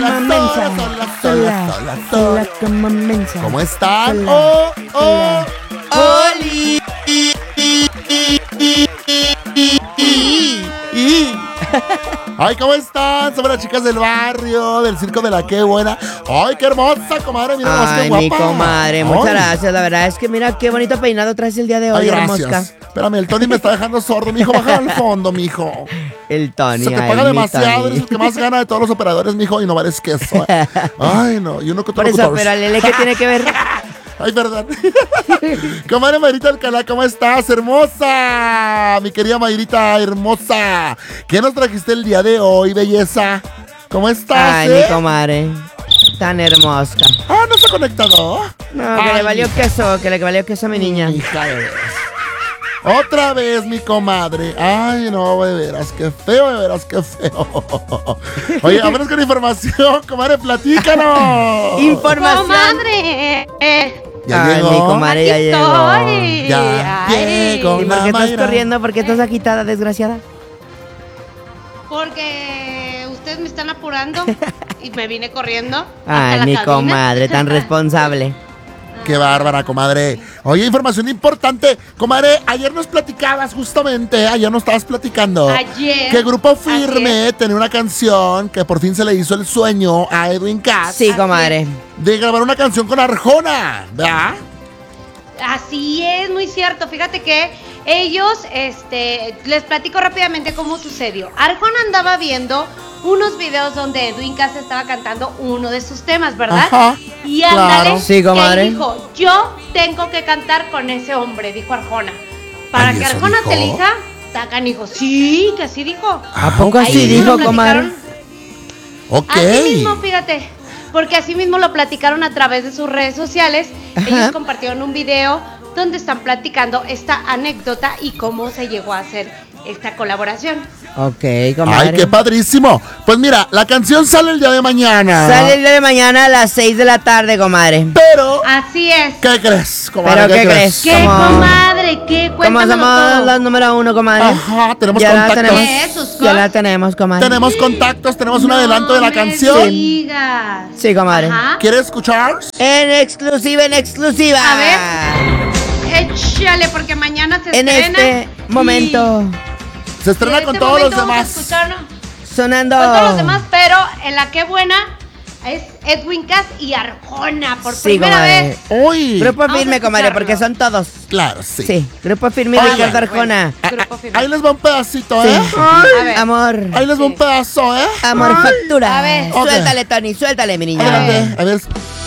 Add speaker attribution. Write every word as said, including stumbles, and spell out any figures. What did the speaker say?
Speaker 1: Sola, sola, sola, sola, sola,
Speaker 2: como mensa.
Speaker 1: ¿Cómo están?
Speaker 2: Sola,
Speaker 1: ¡Oh, oh!
Speaker 2: sola.
Speaker 1: ¡Oli! Ay, ¿cómo están? Somos las chicas del barrio, del circo de la Qué Buena. Ay, qué hermosa, comadre, mira más que
Speaker 2: Ay,
Speaker 1: guapa.
Speaker 2: mi comadre, muchas
Speaker 1: Ay.
Speaker 2: gracias. La verdad es que mira qué bonito peinado traes el día de hoy,
Speaker 1: Ay,
Speaker 2: hermosa.
Speaker 1: gracias. Espérame, el Tony me está dejando sordo, mijo. Baja al fondo, mijo.
Speaker 2: El Tony.
Speaker 1: Se te
Speaker 2: ay,
Speaker 1: paga
Speaker 2: mi
Speaker 1: demasiado,
Speaker 2: Tony.
Speaker 1: eres el que más gana de todos los operadores, mijo, y no vales queso. Ay, no, y uno que otro
Speaker 2: Por eso,
Speaker 1: locutor.
Speaker 2: pero a Lele, ¿qué tiene que ver?
Speaker 1: Ay, verdad. Comadre Mayrita Alcalá, ¿cómo estás, hermosa? Mi querida Mayrita, hermosa. ¿Qué nos trajiste el día de hoy, belleza? ¿Cómo estás,
Speaker 2: Ay,
Speaker 1: eh?
Speaker 2: mi comadre. Tan hermosa.
Speaker 1: Ah, ¿no se ha conectado?
Speaker 2: No, que
Speaker 1: Ay,
Speaker 2: le valió queso, que le valió queso a mi niña.
Speaker 1: hija de veras. Otra vez, mi comadre. Ay, no, de veras, qué feo, de veras, qué feo. Oye, vámonos con información, comadre, platícanos.
Speaker 2: Información.
Speaker 3: ¡Comadre! Eh,
Speaker 1: Ya
Speaker 2: Ay,
Speaker 1: llegó.
Speaker 2: mi comadre ya
Speaker 3: aquí
Speaker 2: llegó.
Speaker 3: estoy.
Speaker 1: Ya
Speaker 3: Ay,
Speaker 1: llegó.
Speaker 2: ¿Y por qué estás
Speaker 1: Mayra.
Speaker 2: corriendo? ¿Por qué estás agitada, desgraciada?
Speaker 3: Porque ustedes me están apurando y me vine corriendo. hasta
Speaker 2: Ay,
Speaker 3: la
Speaker 2: mi
Speaker 3: cabina.
Speaker 2: comadre, tan responsable.
Speaker 1: Qué bárbara, comadre. Oye, información importante. Comadre, ayer nos platicabas justamente, ayer nos estabas platicando.
Speaker 3: Ayer.
Speaker 1: Que Grupo Firme
Speaker 3: Así
Speaker 1: tenía una canción que por fin se le hizo el sueño a Edwin Cass
Speaker 2: Sí, comadre.
Speaker 1: de grabar una canción con Arjona, ¿verdad?
Speaker 3: Así es, muy cierto. Fíjate que ellos, este, les platico rápidamente cómo sucedió. Arjona andaba viendo unos videos donde Edwin Cass estaba cantando uno de sus temas, ¿verdad?
Speaker 1: Ajá,
Speaker 3: Y ándale,
Speaker 1: claro.
Speaker 2: Sí, comadre.
Speaker 3: que dijo, yo tengo que cantar con ese hombre, dijo Arjona. Para
Speaker 1: Ay,
Speaker 3: que
Speaker 1: ¿eso
Speaker 3: Arjona
Speaker 1: dijo?
Speaker 3: te elija, sacan hijos. Sí, que así dijo.
Speaker 2: ¿A poco
Speaker 1: ok.
Speaker 2: así
Speaker 3: Ahí
Speaker 2: dijo,
Speaker 3: lo
Speaker 2: comadre?
Speaker 3: platicaron.
Speaker 1: Ok.
Speaker 3: Así mismo, fíjate, porque así mismo lo platicaron a través de sus redes sociales.
Speaker 2: Ajá.
Speaker 3: Ellos compartieron un video donde están platicando esta anécdota y cómo se llegó a hacer esta colaboración.
Speaker 2: Ok, comadre.
Speaker 1: Ay, qué padrísimo. Pues mira, la canción sale el día de mañana.
Speaker 2: Sale el día de mañana a las seis de la tarde, comadre.
Speaker 1: Pero,
Speaker 3: Así es.
Speaker 1: ¿qué crees, comadre?
Speaker 2: ¿Pero qué crees?
Speaker 3: ¿Qué,
Speaker 2: ¿Cómo?
Speaker 3: comadre? ¿Qué?
Speaker 2: Como
Speaker 3: Cuéntamelo
Speaker 2: somos
Speaker 3: todo.
Speaker 2: los número uno, comadre.
Speaker 1: Ajá, tenemos
Speaker 2: ya la
Speaker 1: contactos.
Speaker 2: tenemos,
Speaker 3: Jesús,
Speaker 2: ya la tenemos, comadre.
Speaker 1: Tenemos contactos, tenemos un
Speaker 3: No
Speaker 1: adelanto de la
Speaker 3: me
Speaker 1: canción.
Speaker 3: digas.
Speaker 2: Sí, comadre.
Speaker 3: Ajá.
Speaker 1: ¿Quieres escuchar?
Speaker 2: En exclusiva, en exclusiva.
Speaker 3: A ver. Échale, porque mañana se
Speaker 2: En
Speaker 3: estrena.
Speaker 2: este momento,
Speaker 1: Se
Speaker 3: Y
Speaker 1: estrena
Speaker 3: en
Speaker 1: con
Speaker 3: este
Speaker 1: todos los
Speaker 3: momento vamos a
Speaker 1: demás.
Speaker 3: escucharlo
Speaker 2: sonando.
Speaker 3: con todos los demás, pero en la que buena es Edwin Cass y Arjona por
Speaker 2: Sí,
Speaker 3: primera
Speaker 2: comadre.
Speaker 3: vez.
Speaker 1: Uy.
Speaker 2: Grupo
Speaker 3: Vamos a
Speaker 2: firme, comadre,
Speaker 3: escucharlo.
Speaker 2: porque son todos.
Speaker 1: Claro, sí.
Speaker 2: Sí, Grupo firme y
Speaker 1: Oye,
Speaker 2: Ricardo Arjona.
Speaker 1: Ah,
Speaker 3: Grupo
Speaker 1: ah,
Speaker 3: Firme.
Speaker 1: ahí les va un pedacito,
Speaker 2: Sí.
Speaker 1: ¿eh?
Speaker 3: A ver.
Speaker 2: Amor.
Speaker 1: Ahí les va un
Speaker 3: Sí.
Speaker 1: pedazo, ¿eh?
Speaker 2: Amor,
Speaker 1: Ay.
Speaker 2: factura.
Speaker 3: A ver.
Speaker 1: Ok.
Speaker 2: Suéltale, Tony, suéltale, mi niña.
Speaker 1: Adelante. A ver.